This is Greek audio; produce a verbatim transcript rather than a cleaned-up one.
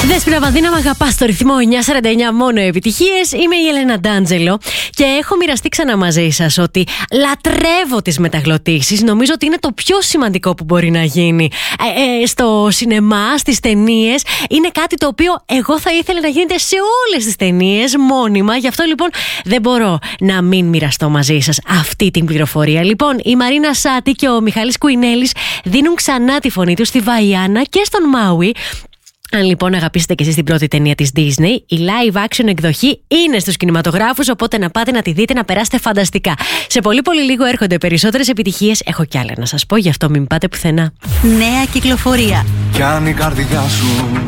Δέσποινα Βανδίνα, μ' αγαπά στο ρυθμό εννιά σαράντα εννιά, μόνο επιτυχίες. Είμαι η Έλενα Ντάντζελο και έχω μοιραστεί ξανά μαζί σας ότι λατρεύω τις μεταγλωτήσεις. Νομίζω ότι είναι το πιο σημαντικό που μπορεί να γίνει ε, ε, στο σινεμά, στις ταινίες. Είναι κάτι το οποίο εγώ θα ήθελα να γίνεται σε όλες τις ταινίες μόνιμα. Γι' αυτό λοιπόν δεν μπορώ να μην μοιραστώ μαζί σας αυτή την πληροφορία. Λοιπόν, η Μαρίνα Σάτι και ο Μιχάλης Κουινέλης δίνουν ξανά τη φωνή τους στη Βαϊάννα και στον Μάουι. Αν λοιπόν αγαπήσετε και εσείς την πρώτη ταινία της Disney, η live action εκδοχή είναι στους κινηματογράφους, οπότε να πάτε να τη δείτε, να περάσετε φανταστικά. Σε πολύ πολύ λίγο έρχονται περισσότερες επιτυχίες, έχω κι άλλα να σας πω, γι' αυτό μην πάτε πουθενά. Νέα κυκλοφορία. Κι αν η καρδιά σου